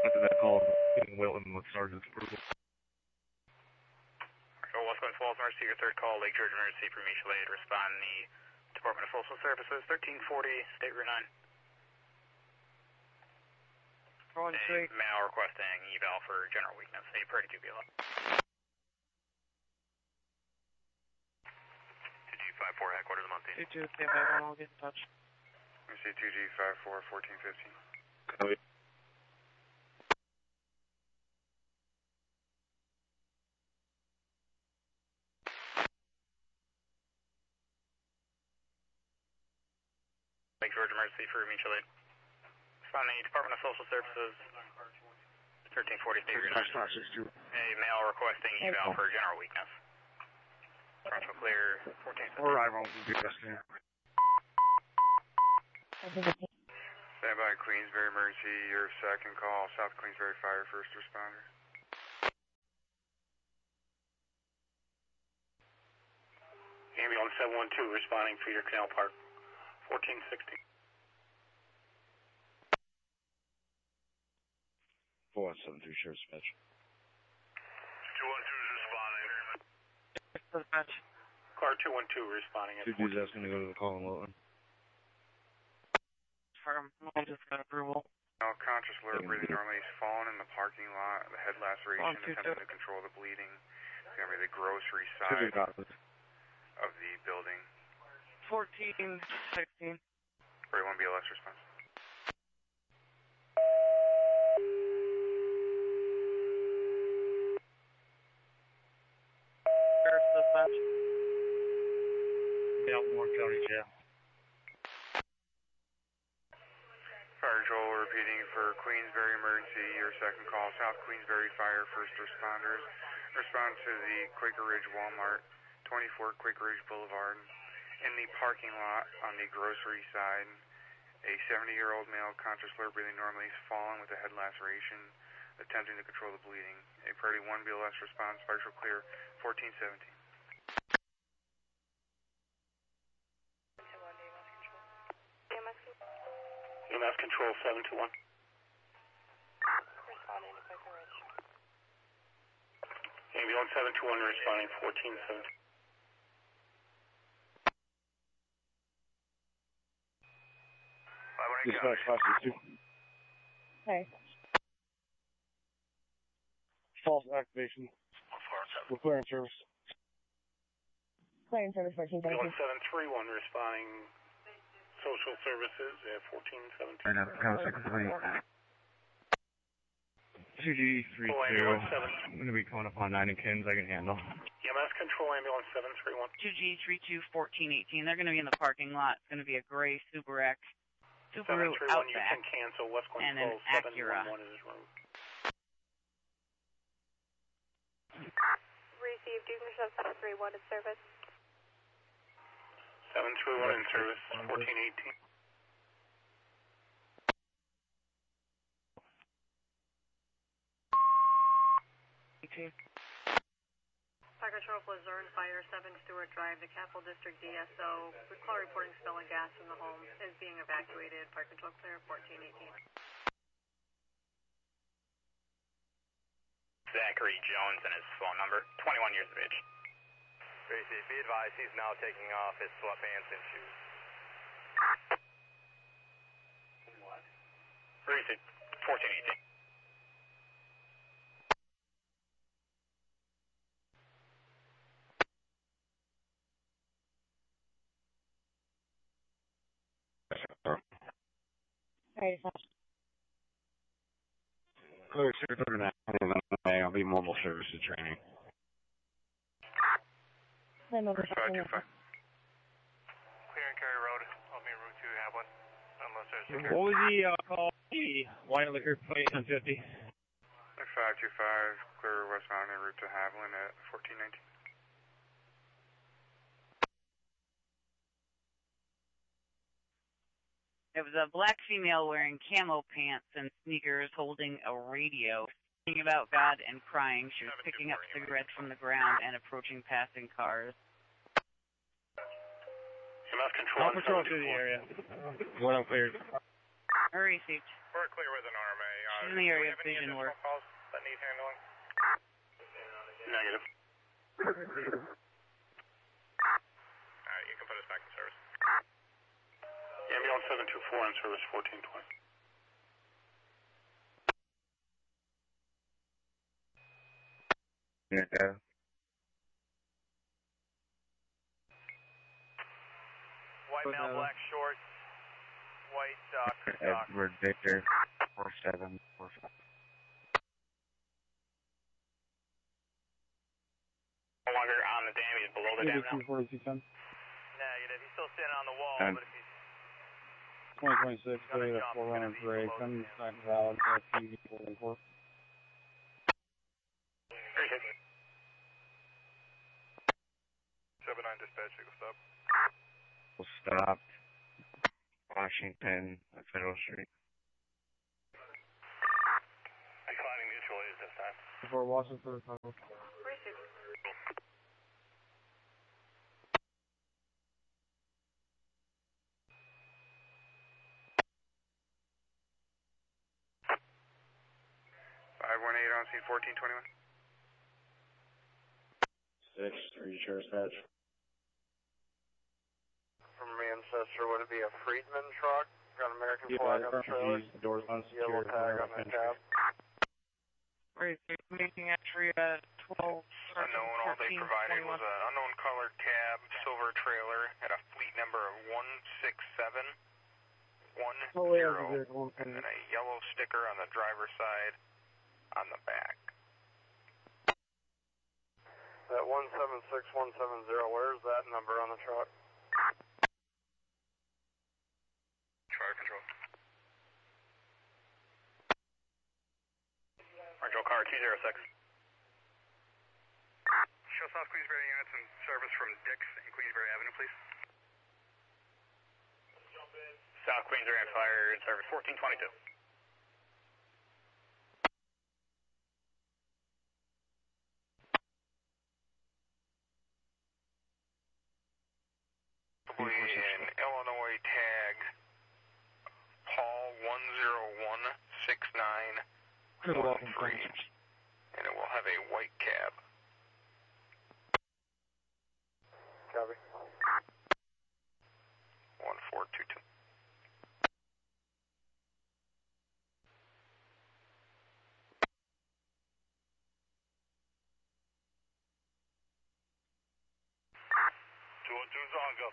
to that call in Wilton with Sergeant's approval. So West Point Falls Emergency, your third call, Lake George Emergency for Mutual Aid. Respond the Department of Social Services, 1340 State Route 9. Mail requesting eval for general weakness. A priority 2 BLO. 2G54 headquarters of Montana. 22, stand by, I'll get in touch. Let me see 2G54 1415. Copy. Lake George Emergency for Mutual Aid. Respond the Department of Social Services, 1340 State Route 9. A male requesting eval for general weakness. Frontal clear, 14. Arrival will be best here. Stand by Queensbury Emergency, your second call, South Queensbury Fire, first responder. Ambulance 712 responding for your Canal Park, 1460. 4173 Sheriff's Dispatch. 212 is responding. Dispatch. Car 212 responding at 2G's asking to go to the call in Wilton. I just got approval. Now, conscious alert breathing normally is fallen in the parking lot, the head laceration, attempting to control the bleeding. It's going to be the grocery side of the building. 1416. 41 BLS response. Sheriff's Dispatch. Baltimore County Jail. Fire control repeating for Queensbury Emergency, your second call, South Queensbury Fire, first responders. Respond to the Quaker Ridge Walmart, 24 Quaker Ridge Boulevard. In the parking lot on the grocery side, a 70-year-old male, conscious alert breathing normally, is fallen with a head laceration, attempting to control the bleeding. A priority 1 BLS response, partial clear, 1417. EMS control 721. Responding to Quaker Ridge. Ambulance 721 responding 1417. Dispatch 562. Hey. False activation. We're clearing service. Clearing service 1417. Ambulance 731 responding social services at 1417. Right now, County Secretary. 2G32. I'm going to be coming up on 9 and Kins. I can handle. EMS control ambulance 731. 2G32 1418. They're going to be in the parking lot. It's going to be a gray Subaru Subaru 731, Outback. you can cancel West And an Control Acura. 711 is route. Received. You can show 731 in service. 731 in service 1418. Fire Control for Luzerne Fire, 7 Stewart Drive, the Capital District DSO. With call reporting smell of gas from the home is being evacuated. Fire Control clear, 1418. Zachary Jones and his phone number, 21 years of age. Tracy, be advised he's now taking off his sweatpants and shoes. What? Tracy, 1418. Alright, Clear Secretary now. I'll be mobile services training. I'm over 525. Clear and carry road. I'll be en route to Hamlin. Unless there's security. What was the call? Wine and liquor, 2850. 525, clear westbound en route to Haviland at 1419. It was a black female wearing camo pants and sneakers holding a radio, singing about God and crying. She was picking up cigarettes from the ground and approaching passing cars. EMS control. I'll patrol through the area. What I'm cleared. Received. We're clear with an RMA. She's in the area of vision work. Calls that need handling? Negative. Alright, you can put us back in service. Ambulance 724 in service 1420. Yeah. White male, black shorts, white socks. Edward Victor, 4745. No longer on the dam, he's below the dam now. Negative. He's still standing on the wall, but if he's 2026, Toyota 4Runner Gray, coming back valid, TV 44. very good. 7-9 dispatch, you go stop. We'll stop. Washington, Federal Street. Declining mutual aid this time. Before Washington, Federal. Received. On scene 1421. 6-3 Sheriff's Patch. From Manchester, would it be a Friedman truck? Got an American flag on the trailer? Doors unsecured. Yellow tag on the cab. Right, making entry at 12. Unknown, all they provided was an unknown colored cab, silver trailer, at a fleet number of 16710, and then a yellow sticker on the driver's side on the back. That 176170, where's that number on the truck? Fire control. Control car 206. Show South Queensbury units in service from Dix and Queensbury Avenue, please. South Queensbury on fire in service 1422. In Illinois tag Paul 1016913, and it will have a white cab. Copy. 1422. Zongo.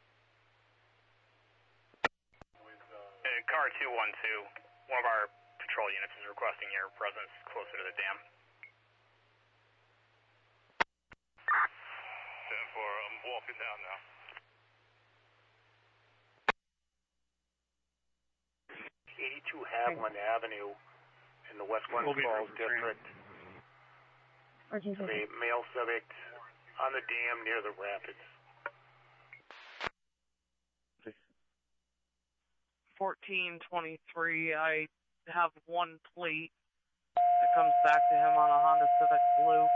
Car 212, one of our patrol units is requesting your presence closer to the dam. 10-4, I'm walking down now. Haviland Avenue in the West Glens Falls district. A male civic on the dam near the rapids. 1423, I have one plate that comes back to him on a Honda Civic Blue.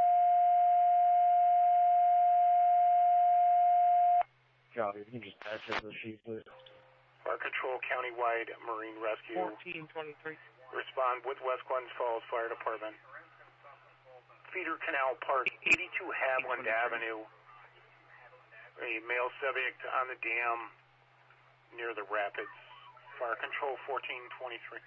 Copy, you can just patch it to the chief, please. Fire Control Countywide Marine Rescue. 1423. Respond with West Glens Falls Fire Department. Feeder Canal Park, 82 Haviland Avenue. A male civic on the dam near the rapids. Fire Control 1423.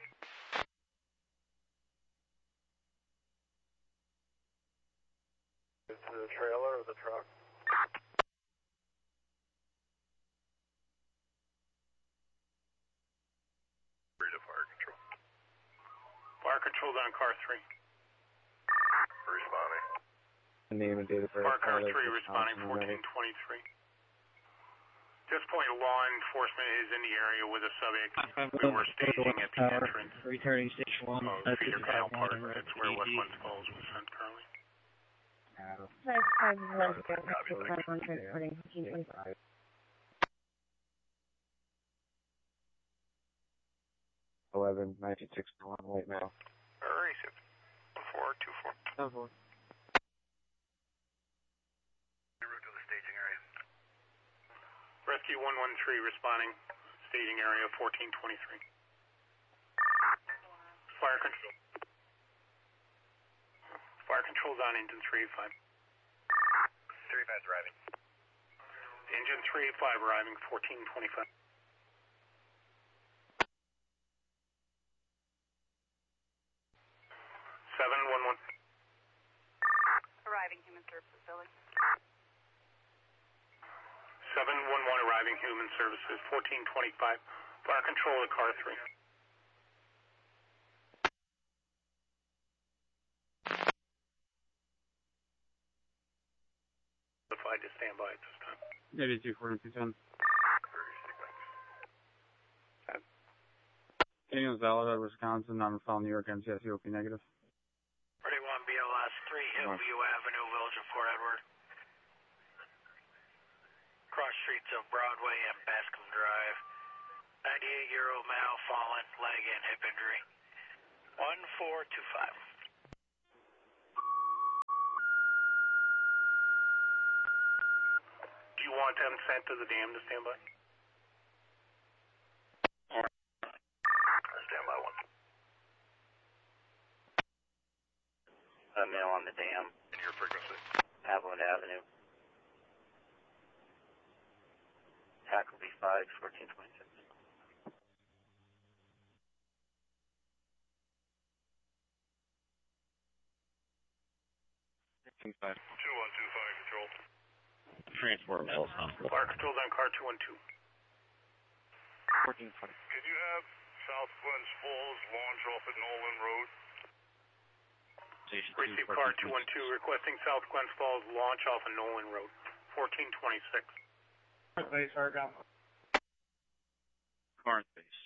Is it the trailer or the truck? Fire Control. Fire Control's on car 3. Responding. The name and date of birth. Fire car 3 responding 1423. At this point, law enforcement is in the area with a subject. We were staging at the entrance. Returning station 1. Of Feeder Canal Park. That's where West Glens Falls was sent currently. 11-1961, white male. Receive. 1424. 10-4. Route to the staging area. Rescue 113 responding. Staging area 1423. control. Fire control's on engine 385. 385's arriving. Engine 385 arriving 1425. 711. Arriving human services, Billy. 711 arriving human services 1425. Fire control to car 3. Notified to stand by at this time. 82, 4210. Daniels Valid, Wisconsin, non-refile New York, NCSUOP negative. 31 BLS, 3 Hillview Avenue, Village of Fort Edward. Cross streets of Broadway and Bascom Drive. 98-year-old male fallen, leg and hip injury. 1425. Do you want them sent to the dam to stand by? Stand by 1. Male on the dam. And your frequency? Haviland Avenue. Hackleby 5, 1426. Five. 2125 control. Transport Mills Hospital. Fire control's on car 212. 1420. Could you have South Glens Falls launch off at Nolan Road? Station Receive car 212 requesting South Glens Falls launch off of Nolan Road 1426. Base, Argon. Corinth base.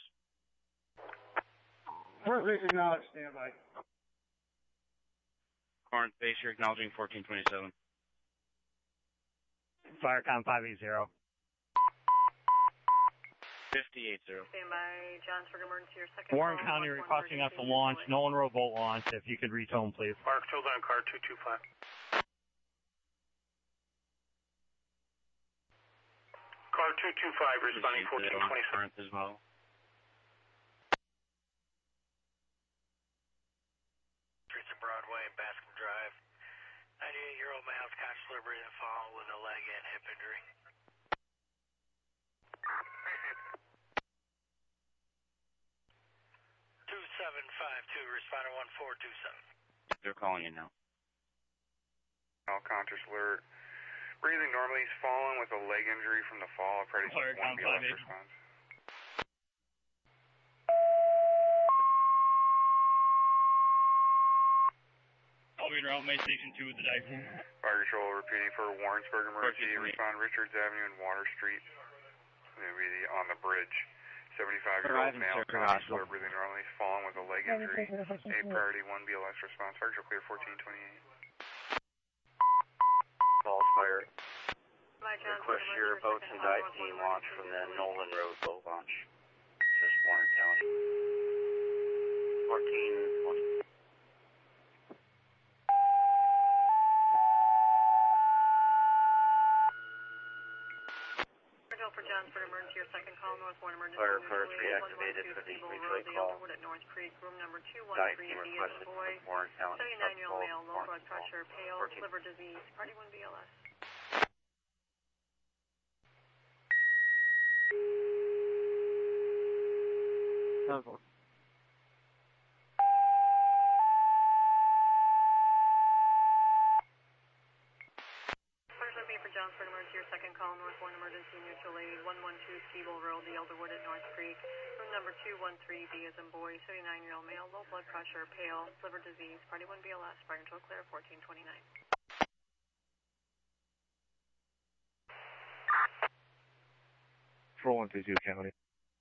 Fort Base acknowledged, stand by. Corinth base, you're acknowledging 1427. Firecom 580. 580. Stand by, Johnsburg Emergency, your second Warren call. County requesting us to launch Nolan Road boat launch. If you could retone, please. Fire control's on car 225. Car 225 responding 1427. Corinth as well. Streets of Broadway and Bascom Drive. 98-year-old male consciously breathing, fallen with a leg and hip injury. Responder 1427. They're calling you now. All conscious alert. Breathing normally, he's fallen with a leg injury from the fall. Pretty Fire one BLS 580. response. Elevator out, May Station 2 with the Dyson. Fire control repeating for Warrensburg emergency. 1428. Respond Richards Avenue and Water Street. It's going to be on the bridge. 75-year-old male conscious alert, breathing normally, he's fallen with a leg injury. A priority 1 BLS response. Fire control clear 1428. Falls Fire. My Johnsburg Request your Emergency, boats second and call, dive team launch from the Nolan Road boat launch. Just Warren County. 1420. For Johnsburg Emergency, your second call, North Warren Emergency. Fire cars reactivated for the replay call. At North Creek, room number Dive 213, team B as requested in boy. from Warren County. 79-year-old male, low blood Warren pressure, pale, 14. liver disease, party 1 BLS. Puzzle. For Johnsburg Emergency, your second call, North Warren Emergency, mutual aid, 112 Steeble Road, the Elderwood at North Creek, room number 213, B as in boy, 79-year-old male, low blood pressure, pale, liver disease, party 1 BLS, fire control clear, 1429. Patrol 122 County.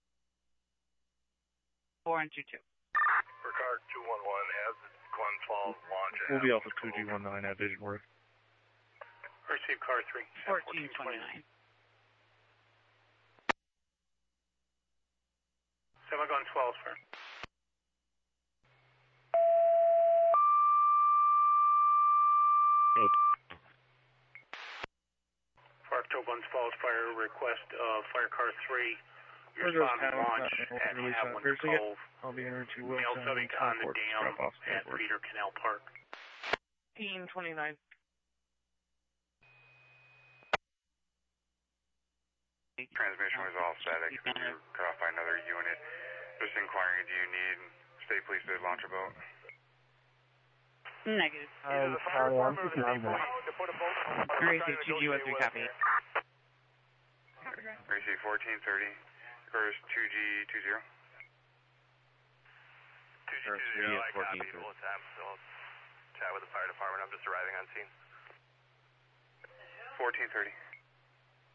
4122. For car 211, has the Glens Falls launch. We'll be off of 2219 at Vision Work. Receive car 3. 1429. Semigon 12, sir. Fire control Glens Falls fire request fire car 3 Respond to launch at Haviland Cove. I'll be in route to Male subject on the dam at Cedar Canal Park. 1529. Transmission was all set. I could be cut off by another unit. Just inquiring, do you need state police to launch a boat? Negative. Sorry, I'm just not there. Gracie, 2G13, copy. Gracie 1430, first 2G20. 2G20, I copy. Full time. I'll chat with the fire department. I'm just arriving on scene. 1430.